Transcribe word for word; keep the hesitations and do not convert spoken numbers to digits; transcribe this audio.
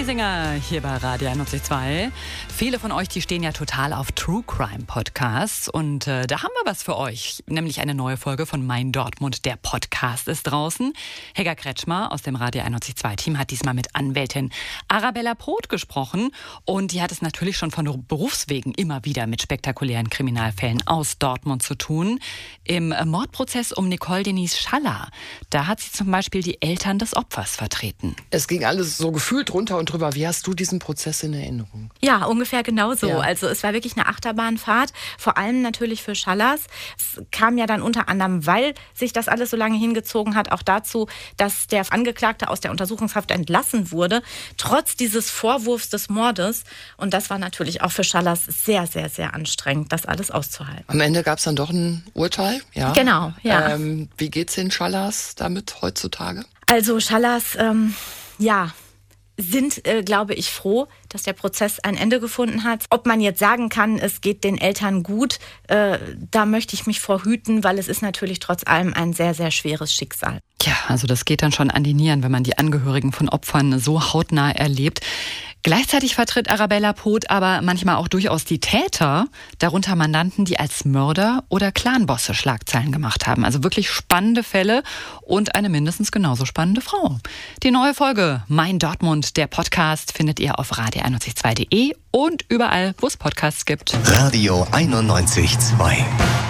Giesinger hier bei Radio einundneunzig Komma zwei. Viele von euch, die stehen ja total auf True Crime Podcasts und äh, da haben wir was für euch, nämlich eine neue Folge von Mein Dortmund. Der Podcast ist draußen. Helga Kretschmer aus dem Radio einundneunzig Komma zwei Team hat diesmal mit Anwältin Arabella Poth gesprochen und die hat es natürlich schon von Berufswegen immer wieder mit spektakulären Kriminalfällen aus Dortmund zu tun. Im Mordprozess um Nicole Denise Schaller, da hat sie zum Beispiel die Eltern des Opfers vertreten. Es ging alles so gefühlt runter und drüber. Wie hast du diesen Prozess in Erinnerung? Ja, ungefähr genauso. Ja. Also es war wirklich eine Achterbahnfahrt, vor allem natürlich für Schallers. Es kam ja dann unter anderem, weil sich das alles so lange hingezogen hat, auch dazu, dass der Angeklagte aus der Untersuchungshaft entlassen wurde, trotz dieses Vorwurfs des Mordes. Und das war natürlich auch für Schallers sehr, sehr, sehr anstrengend, das alles auszuhalten. Am Ende gab es dann doch ein Urteil, ja? Genau, ja. Ähm, wie geht's den Schallers damit heutzutage? Also Schallers, ähm, ja... sind, äh, glaube ich, froh, dass der Prozess ein Ende gefunden hat. Ob man jetzt sagen kann, es geht den Eltern gut, äh, da möchte ich mich vor hüten, weil es ist natürlich trotz allem ein sehr, sehr schweres Schicksal. Ja, also das geht dann schon an die Nieren, wenn man die Angehörigen von Opfern so hautnah erlebt. Gleichzeitig vertritt Arabella Poth aber manchmal auch durchaus die Täter, darunter Mandanten, die als Mörder oder Clanbosse Schlagzeilen gemacht haben. Also wirklich spannende Fälle und eine mindestens genauso spannende Frau. Die neue Folge Mein Dortmund, der Podcast, findet ihr auf radio einundneunzig Komma zwei punkt de und überall, wo es Podcasts gibt. Radio einundneunzig Komma zwei.